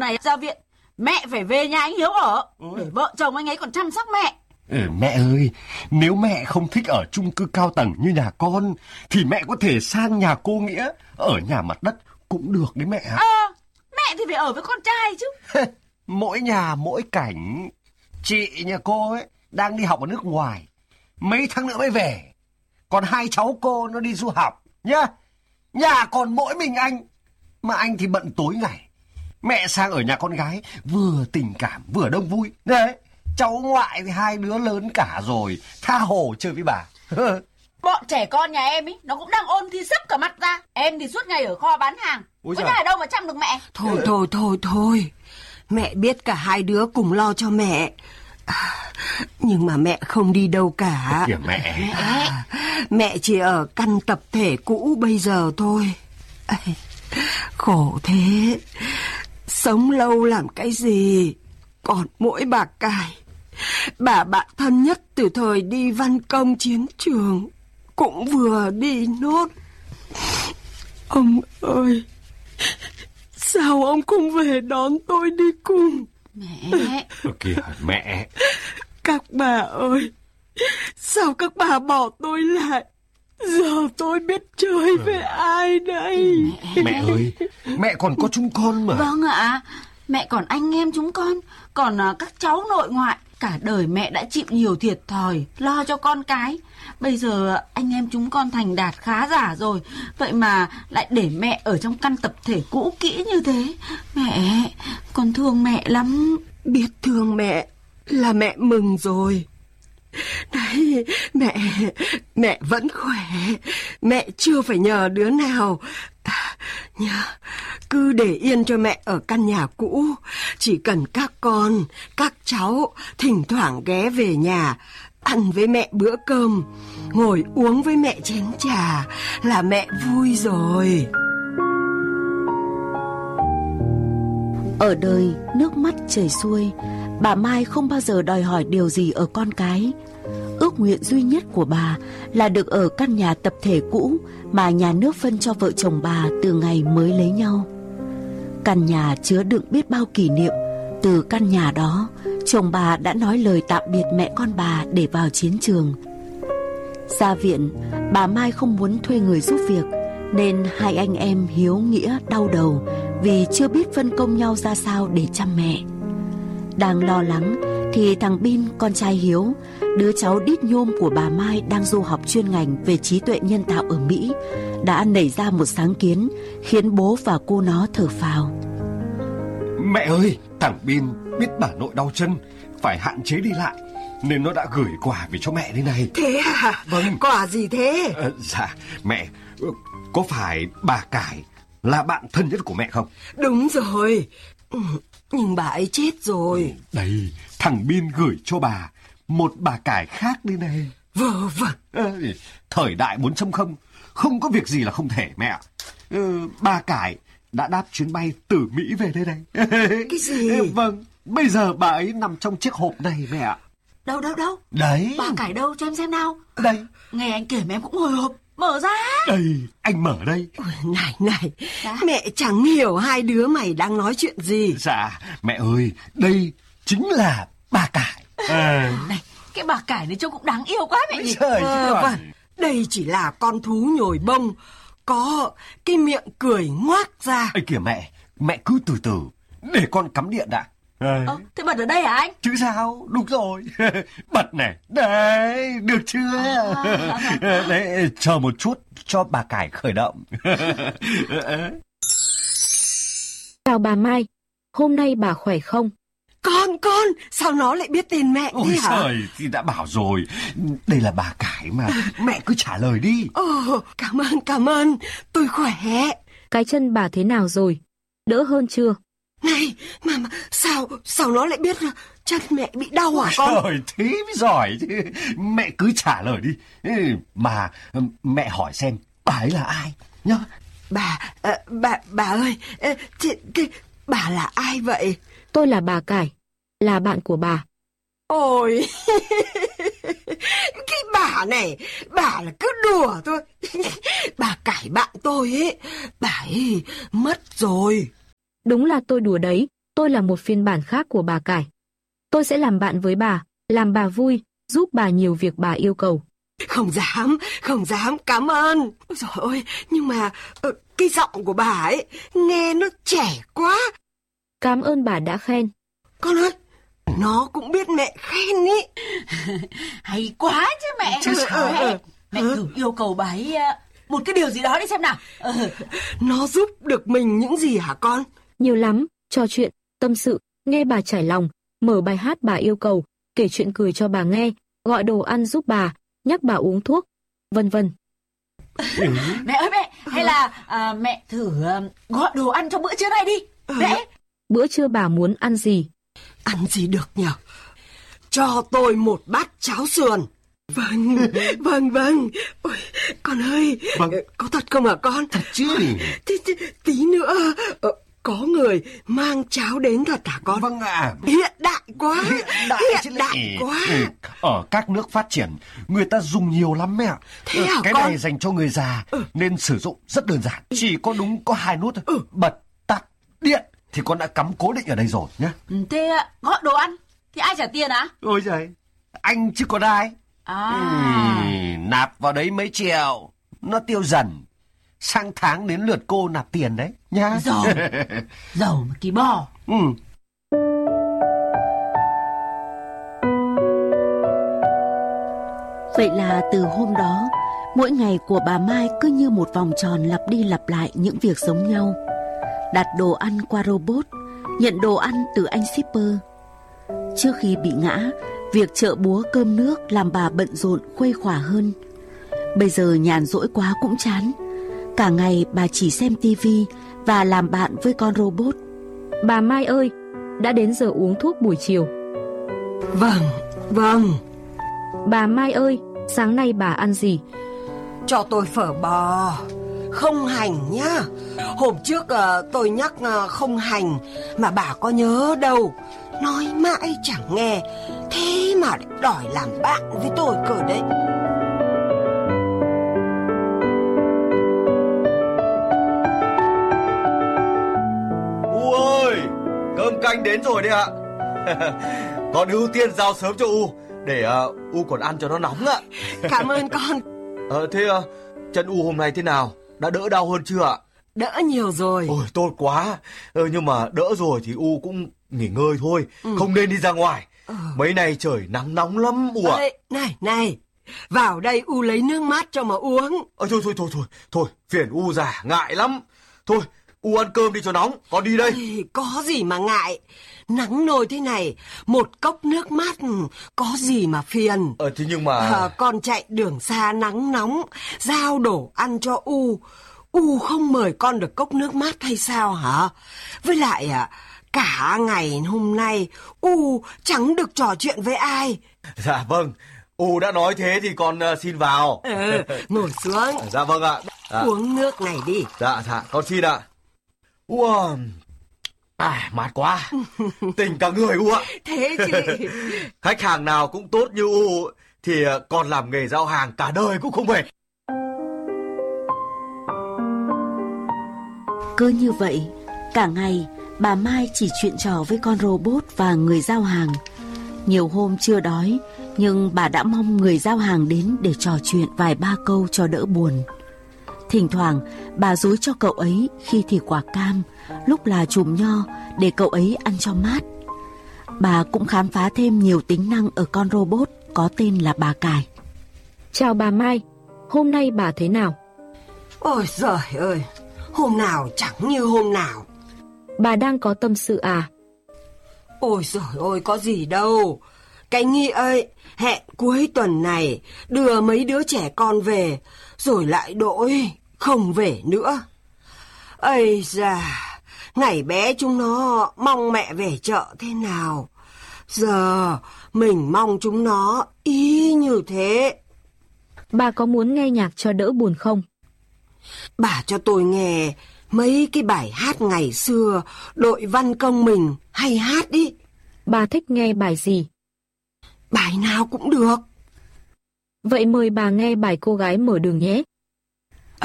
này ra viện, mẹ phải về nhà anh Hiếu ở, để vợ chồng anh ấy còn chăm sóc mẹ. Mẹ ơi, nếu mẹ không thích ở chung cư cao tầng như nhà con thì mẹ có thể sang nhà cô Nghĩa ở nhà mặt đất cũng được đấy mẹ ạ. Mẹ thì phải ở với con trai chứ. Mỗi nhà mỗi cảnh. Chị nhà cô ấy đang đi học ở nước ngoài, mấy tháng nữa mới về. Còn hai cháu cô nó đi du học nhá. Nhà còn mỗi mình anh, mà anh thì bận tối ngày. Mẹ sang ở nhà con gái vừa tình cảm vừa đông vui. Đấy, cháu ngoại thì hai đứa lớn cả rồi, tha hồ chơi với bà. Bọn trẻ con nhà em ý, nó cũng đang ôn thi sắp cả mặt ra. Em thì suốt ngày ở kho bán hàng, có nhà đâu mà chăm được mẹ. Thôi. Mẹ biết cả hai đứa cùng lo cho mẹ. Nhưng mà mẹ không đi đâu cả. Kìa mẹ. Mẹ chỉ ở căn tập thể cũ bây giờ thôi. Khổ thế. Sống lâu làm cái gì. Còn mỗi bà Cải, bà bạn thân nhất từ thời đi văn công chiến trường, cũng vừa đi nốt. Ông ơi, sao ông không về đón tôi đi cùng? Mẹ. Kìa mẹ. Các bà ơi, sao các bà bỏ tôi lại? Giờ tôi biết chơi với ai đây? Mẹ ơi, mẹ còn có chúng con mà. Vâng ạ, mẹ còn anh em chúng con, còn các cháu nội ngoại. Cả đời mẹ đã chịu nhiều thiệt thòi, lo cho con cái. Bây giờ anh em chúng con thành đạt khá giả rồi, vậy mà lại để mẹ ở trong căn tập thể cũ kỹ như thế. Mẹ, con thương mẹ lắm. Biết thương mẹ là mẹ mừng rồi. Đấy, mẹ vẫn khỏe. Mẹ chưa phải nhờ đứa nào. Nhớ, cứ để yên cho mẹ ở căn nhà cũ. Chỉ cần các con, các cháu thỉnh thoảng ghé về nhà, ăn với mẹ bữa cơm, ngồi uống với mẹ chén trà là mẹ vui rồi. Ở đời nước mắt chảy xuôi, bà Mai không bao giờ đòi hỏi điều gì ở con cái. Ước nguyện duy nhất của bà là được ở căn nhà tập thể cũ mà nhà nước phân cho vợ chồng bà từ ngày mới lấy nhau. Căn nhà chứa đựng biết bao kỷ niệm. Từ căn nhà đó, chồng bà đã nói lời tạm biệt mẹ con bà để vào chiến trường. Ra viện, bà Mai không muốn thuê người giúp việc, nên hai anh em Hiếu Nghĩa đau đầu vì chưa biết phân công nhau ra sao để chăm mẹ. Đang lo lắng thì thằng Bin, con trai Hiếu, đứa cháu đít nhôm của bà Mai đang du học chuyên ngành về trí tuệ nhân tạo ở Mỹ, đã nảy ra một sáng kiến khiến bố và cô nó thở phào. Mẹ ơi, thằng Bin biết bà nội đau chân, phải hạn chế đi lại, nên nó đã gửi quà về cho mẹ đây này. Thế à? Vâng. Quà gì thế? Dạ, mẹ, có phải bà Cải là bạn thân nhất của mẹ không? Đúng rồi. Nhưng bà ấy chết rồi. Đây, thằng Bin gửi cho bà một bà Cải khác đây này. Vâng. Thời đại 4.0, không có việc gì là không thể mẹ ạ. Bà Cải đã đáp chuyến bay từ Mỹ về đây này. Cái gì? Vâng, bây giờ bà ấy nằm trong chiếc hộp này mẹ ạ. Đâu? Đấy. Bà Cải đâu, cho em xem nào. Đây. Nghe anh kể mà em cũng hồi hộp. Mở ra. Đây, anh mở đây. Này, mẹ chẳng hiểu hai đứa mày đang nói chuyện gì. Dạ, mẹ ơi, đây chính là bà Cải. Này, cái bà Cải này trông cũng đáng yêu quá mẹ nhỉ. Vâng, đây chỉ là con thú nhồi bông, có cái miệng cười ngoác ra. Ê kìa mẹ cứ từ từ, để con cắm điện đã. Thế bật ở đây hả anh? Chứ sao, đúng rồi. Bật này, đấy, được chưa? Đấy, chờ một chút cho bà Cải khởi động. Chào bà Mai, hôm nay bà khỏe không? Con, sao nó lại biết tên mẹ thế hả? Ôi trời, thì đã bảo rồi, đây là bà Cải mà, mẹ cứ trả lời đi. Cảm ơn, tôi khỏe. Cái chân bà thế nào rồi? Đỡ hơn chưa? Này, mà sao nó lại biết chân mẹ bị đau hả con? Trời, thế mới giỏi chứ. Mẹ cứ trả lời đi. Mà mẹ hỏi xem bà ấy là ai nhá. Bà ơi, bà là ai vậy? Tôi là bà Cải, là bạn của bà. Ôi, cái bà này, bà là cứ đùa thôi. Bà Cải bạn tôi ấy, bà ấy mất rồi. Đúng là tôi đùa đấy, tôi là một phiên bản khác của bà Cải. Tôi sẽ làm bạn với bà, làm bà vui, giúp bà nhiều việc bà yêu cầu. Không dám, cảm ơn. Ôi dồi ôi, nhưng mà cái giọng của bà ấy nghe nó trẻ quá. Cảm ơn bà đã khen. Con ơi, nó cũng biết mẹ khen ý. Hay quá chứ mẹ. Mẹ thử yêu cầu bà ấy một cái điều gì đó đi xem nào. Nó giúp được mình những gì hả con? Nhiều lắm, trò chuyện, tâm sự, nghe bà trải lòng, mở bài hát bà yêu cầu, kể chuyện cười cho bà nghe, gọi đồ ăn giúp bà, nhắc bà uống thuốc, vân vân. Mẹ ơi mẹ, hay là mẹ thử gọi đồ ăn cho bữa trưa này đi. Mẹ. Bữa trưa bà muốn ăn gì? Ăn gì được nhỉ? Cho tôi một bát cháo sườn. Vâng. Ôi, con ơi, có thật không hả con? Thật chứ? Tí nữa có người mang cháo đến thật hả con? Vâng ạ. Hiện đại quá. Hiện đại quá. Ở các nước phát triển, người ta dùng nhiều lắm mẹ. Thế hả cái con? này dành cho người già nên sử dụng rất đơn giản. Chỉ có có 2 nút thôi. Bật, tắt, điện thì con đã cắm cố định ở đây rồi nhá. Thế gọi đồ ăn thì ai trả tiền á? Ôi giời, anh chứ còn ai. Nạp vào đấy mấy triệu, nó tiêu dần. Sang tháng đến lượt cô nạp tiền đấy nhá. Giàu mà kỳ bò. Vậy là từ hôm đó, mỗi ngày của bà Mai cứ như một vòng tròn lặp đi lặp lại những việc giống nhau. Đặt đồ ăn qua robot, nhận đồ ăn từ anh shipper. Trước khi bị ngã, việc chợ búa cơm nước làm bà bận rộn khuây khỏa hơn. Bây giờ nhàn rỗi quá cũng chán. Cả ngày bà chỉ xem tivi và làm bạn với con robot. Bà Mai ơi, đã đến giờ uống thuốc buổi chiều. Vâng. Bà Mai ơi, sáng nay bà ăn gì? Cho tôi phở bò, không hành nhá. Hôm trước tôi nhắc không hành mà bà có nhớ đâu. Nói mãi chẳng nghe, thế mà lại đòi làm bạn với tôi cơ đấy. U ơi, cơm canh đến rồi đấy ạ. Con ưu tiên giao sớm cho U để U còn ăn cho nó nóng ạ. Cảm ơn con. Thế chân U hôm nay thế nào? Đã đỡ đau hơn chưa ạ? Đỡ nhiều rồi. Ôi tốt quá. Nhưng mà đỡ rồi thì U cũng nghỉ ngơi thôi, không nên đi ra ngoài. Mấy nay trời nắng nóng lắm U ạ. Này, vào đây U lấy nước mát cho mà uống. Thôi, phiền U già, ngại lắm. Thôi, U ăn cơm đi cho nóng, con đi đây. Có gì mà ngại. Nắng nôi thế này, một cốc nước mát có gì mà phiền. Thế nhưng mà... Con chạy đường xa nắng nóng, giao đồ ăn cho U. U không mời con được cốc nước mát hay sao hả? Với lại cả ngày hôm nay U chẳng được trò chuyện với ai. Dạ vâng, U đã nói thế thì con xin vào. Ngồi xuống. Dạ vâng ạ. Uống nước này đi. Dạ, con xin ạ. Wow. Mát quá. Tỉnh cả người U ạ. Thế chứ. Khách hàng nào cũng tốt như U thì con làm nghề giao hàng cả đời cũng không mệt. Cứ như vậy, cả ngày bà Mai chỉ chuyện trò với con robot và người giao hàng. Nhiều hôm chưa đói, nhưng bà đã mong người giao hàng đến để trò chuyện vài ba câu cho đỡ buồn. Thỉnh thoảng bà dúi cho cậu ấy khi thì quả cam, lúc là chùm nho để cậu ấy ăn cho mát. Bà cũng khám phá thêm nhiều tính năng ở con robot có tên là bà Cải. Chào bà Mai, hôm nay bà thế nào? Ôi giời ơi, hôm nào chẳng như hôm nào. Bà đang có tâm sự à? Ôi giời ơi, có gì đâu. Cái Nghi ơi, hẹn cuối tuần này đưa mấy đứa trẻ con về, rồi lại đổi, không về nữa. Ây da, ngày bé chúng nó mong mẹ về chợ thế nào. Giờ mình mong chúng nó y như thế. Bà có muốn nghe nhạc cho đỡ buồn không? Bà cho tôi nghe mấy cái bài hát ngày xưa đội văn công mình hay hát đi. Bà thích nghe bài gì? Bài nào cũng được. Vậy mời bà nghe bài Cô gái mở đường nhé.